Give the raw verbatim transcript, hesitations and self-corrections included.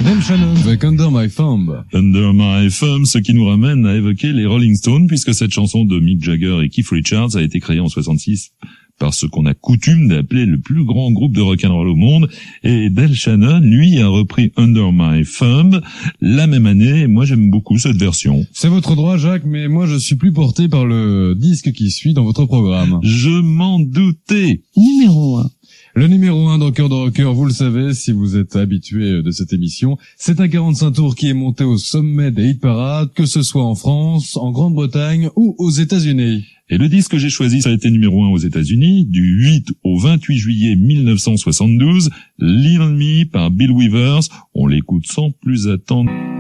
Del Shannon avec Under My Thumb. Under My Thumb, ce qui nous ramène à évoquer les Rolling Stones, puisque cette chanson de Mick Jagger et Keith Richards a été créée en soixante-six par ce qu'on a coutume d'appeler le plus grand groupe de rock'n'roll au monde, et Del Shannon, lui, a repris Under My Thumb la même année, et moi j'aime beaucoup cette version. C'est votre droit, Jacques, mais moi je suis plus porté par le disque qui suit dans votre programme. Je m'en doutais. Numéro un. Le numéro un dans Cœur de Rocker, vous le savez, si vous êtes habitué de cette émission, c'est un quarante-cinq tours qui est monté au sommet des hit parades, que ce soit en France, en Grande-Bretagne ou aux États-Unis. Et le disque que j'ai choisi, ça a été numéro un aux États-Unis, du huit au vingt-huit juillet mille neuf cent soixante-douze, Lean on Me par Bill Withers. On l'écoute sans plus attendre.